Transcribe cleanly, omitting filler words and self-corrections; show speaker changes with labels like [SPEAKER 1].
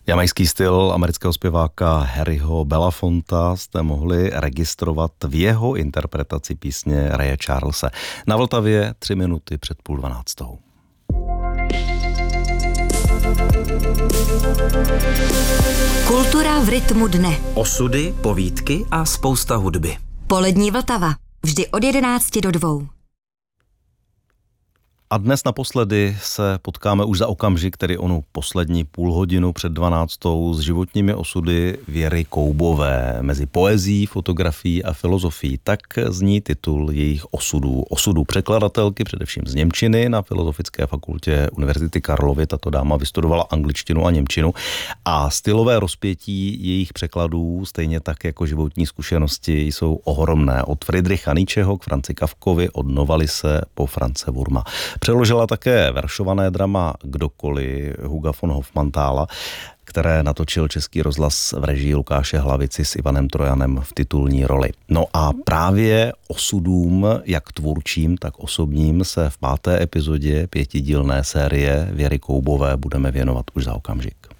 [SPEAKER 1] Jamajský styl amerického zpěváka Harryho Belafonta jste mohli registrovat v jeho interpretaci písně Raye Charlese. Na Vltavě 3 minuty před 11:30.
[SPEAKER 2] Kultura v rytmu dne.
[SPEAKER 3] Osudy, povídky a spousta hudby.
[SPEAKER 2] Polední Vltava. Vždy od 11 do 2.
[SPEAKER 1] A dnes naposledy se potkáme už za okamžik, tedy onu poslední půlhodinu před 12:00 s životními osudy Věry Koubové. Mezi poezií, fotografií a filozofií. Tak zní titul jejich osudů překladatelky, především z němčiny na Filozofické fakultě Univerzity Karlovy. Tato dáma vystudovala angličtinu a němčinu a stylové rozpětí jejich překladů, stejně tak jako životní zkušenosti, jsou ohromné. Od Friedricha Nietzscheho k Franzi Kafkovi, od Novalise po France Wurma. Přeložila také veršované drama Kdokoliv Huga von Hofmannthala, které natočil Český rozhlas v režii Lukáše Hlavici s Ivanem Trojanem v titulní roli. No a právě osudům, jak tvůrčím, tak osobním, se v 5. epizodě 5dílné série Věry Koubové budeme věnovat už za okamžik.